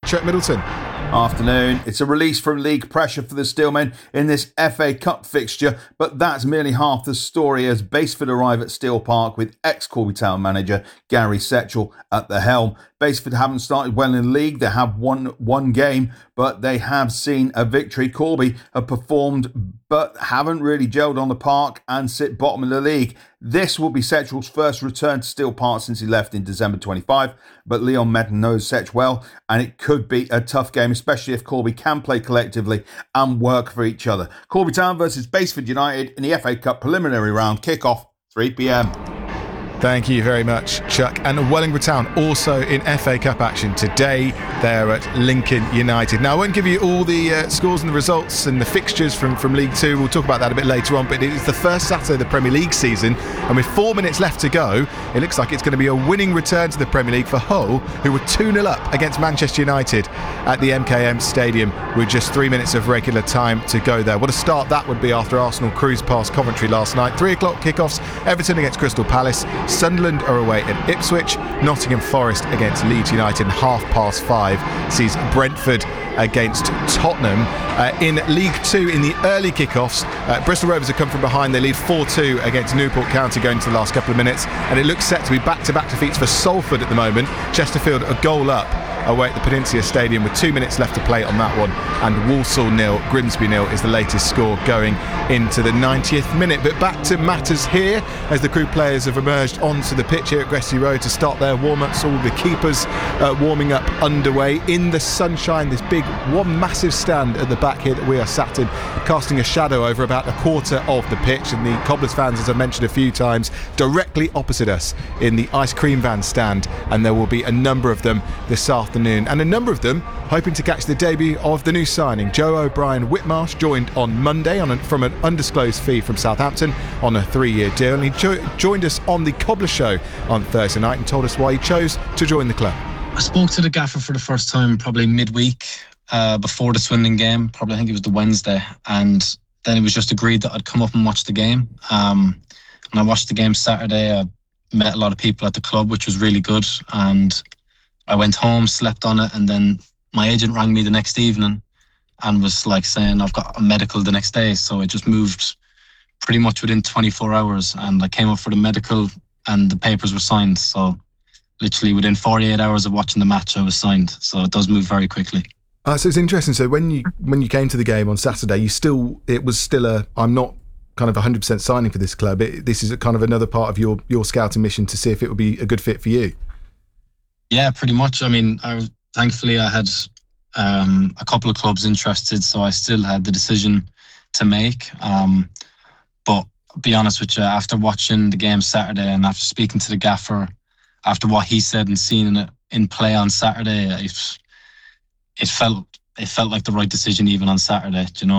Chuck Middleton. Afternoon. It's a release from league pressure for the Steelmen in this FA Cup fixture, but that's merely half the story as Baseford arrive at Steel Park with ex-Corby Town manager Gary Setchell at the helm. Baseford haven't started well in the league. They have won one game, but they have seen a victory. Corby have performed but haven't really gelled on the park and sit bottom of the league. This will be Setchell's first return to Steel Park since he left in December 25, but Leon Medden knows Setch well, and it could be a tough game, especially if Corby can play collectively and work for each other. Corby Town versus Baseford United in the FA Cup preliminary round, kick-off 3 p.m. Thank you very much, Chuck. And Wellingborough Town also in FA Cup action today. They're at Lincoln United. Now, I won't give you all the scores and the results and the fixtures from League Two. We'll talk about that a bit later on. But it's the first Saturday of the Premier League season. And with 4 minutes left to go, it looks like it's going to be a winning return to the Premier League for Hull, who were 2-0 up against Manchester United at the MKM Stadium with just 3 minutes of regular time to go there. What a start that would be after Arsenal cruised past Coventry last night. 3 o'clock kickoffs, Everton against Crystal Palace. Sunderland are away at Ipswich. Nottingham Forest against Leeds United. And 5:30 sees Brentford against Tottenham. In League Two, in the early kickoffs, Bristol Rovers have come from behind. They lead 4-2 against Newport County going to the last couple of minutes, and it looks set to be back-to-back defeats for Salford at the moment. Chesterfield a goal up away at the Peninsula Stadium with 2 minutes left to play on that one, and Walsall 0, Grimsby 0 is the latest score going into the 90th minute. But back to matters here as the Crew players have emerged onto the pitch here at Gresty Road to start their warm-ups. All the keepers warming up underway in the sunshine. This big one massive stand at the back here that we are sat in, casting a shadow over about a quarter of the pitch, and the Cobblers fans, as I mentioned a few times, directly opposite us in the ice cream van stand, and there will be a number of them this afternoon, and a number of them hoping to catch the debut of the new signing. Joe O'Brien Whitmarsh joined on Monday from an undisclosed fee from Southampton on a 3-year deal, and he joined us on the Cobbler Show on Thursday night and told us why he chose to join the club. I spoke to the gaffer for the first time probably midweek before the Swindon game, probably I think it was the Wednesday, and then it was just agreed that I'd come up and watch the game. And I watched the game Saturday. I met a lot of people at the club, which was really good, and I went home, slept on it, and then my agent rang me the next evening and was like saying I've got a medical the next day. So it just moved pretty much within 24 hours, and I came up for the medical and the papers were signed. So literally within 48 hours of watching the match, I was signed. So it does move very quickly. So it's interesting. So when you came to the game on Saturday, it was still a I'm not kind of 100% signing for this club. This is a kind of another part of your scouting mission to see if it would be a good fit for you. Yeah, pretty much. I mean, thankfully I had a couple of clubs interested, so I still had the decision to make. But I'll be honest with you, after watching the game Saturday and after speaking to the gaffer, after what he said and seeing it in play on Saturday, it felt like the right decision even on Saturday. You know,